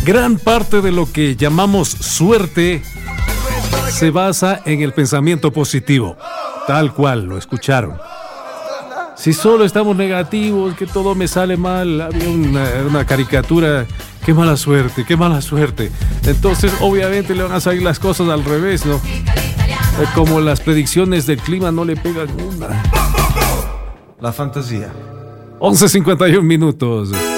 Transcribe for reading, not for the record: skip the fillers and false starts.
Gran parte de lo que llamamos suerte se basa en el pensamiento positivo, tal cual lo escucharon. Si solo estamos negativos, que todo me sale mal, había una caricatura, qué mala suerte, qué mala suerte. Entonces, obviamente le van a salir las cosas al revés, ¿no? Como las predicciones del clima no le pegan una. La fantasía. 11:51 minutos.